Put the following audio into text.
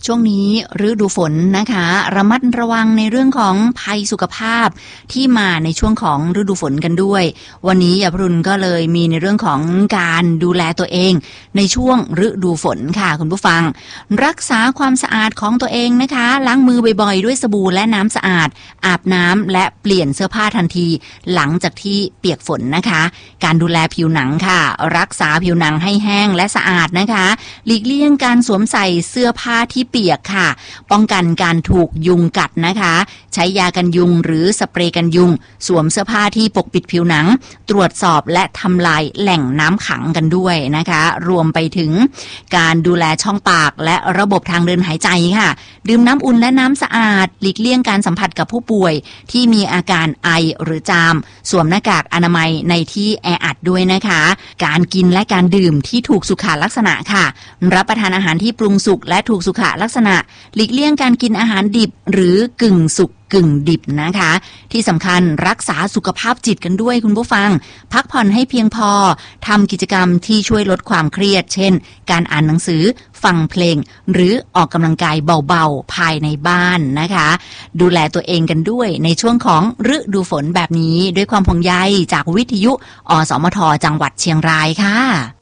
ช่วงนี้ฤดูฝนนะคะระมัดระวังในเรื่องของภัยสุขภาพที่มาในช่วงของฤดูฝนกันด้วยวันนี้อย่าพรุนก็เลยมีในเรื่องของการดูแลตัวเองในช่วงฤดูฝนค่ะคุณผู้ฟังรักษาความสะอาดของตัวเองนะคะล้างมือบ่อยๆด้วยสบู่และน้ำสะอาดอาบน้ำและเปลี่ยนเสื้อผ้าทันทีหลังจากที่เปียกฝนนะคะการดูแลผิวหนังค่ะรักษาผิวหนังให้แห้งและสะอาดนะคะหลีกเลี่ยงการสวมใส่เสื้อผ้าที่เปียกค่ะป้องกันการถูกยุงกัดนะคะใช้ยากันยุงหรือสเปรย์กันยุงสวมเสื้อผ้าที่ปกปิดผิวหนังตรวจสอบและทำลายแหล่งน้ำขังกันด้วยนะคะรวมไปถึงการดูแลช่องปากและระบบทางเดินหายใจค่ะดื่มน้ำอุ่นและน้ำสะอาดหลีกเลี่ยงการสัมผัสกับผู้ป่วยที่มีอาการไอหรือจามสวมหน้ากากอนามัยในที่แออัดด้วยนะคะการกินและการดื่มที่ถูกสุขลักษณะค่ะรับประทานอาหารที่ปรุงสุกและถูกสุขลักษณะหลีกเลี่ยงการกินอาหารดิบหรือกึ่งสุกกึ่งดิบนะคะที่สำคัญรักษาสุขภาพจิตกันด้วยคุณผู้ฟังพักผ่อนให้เพียงพอทำกิจกรรมที่ช่วยลดความเครียดเช่นการอ่านหนังสือฟังเพลงหรือออกกำลังกายเบาๆภายในบ้านนะคะดูแลตัวเองกันด้วยในช่วงของฤดูฝนแบบนี้ด้วยความห่วงใยจากวิทยุอสมทจังหวัดเชียงรายค่ะ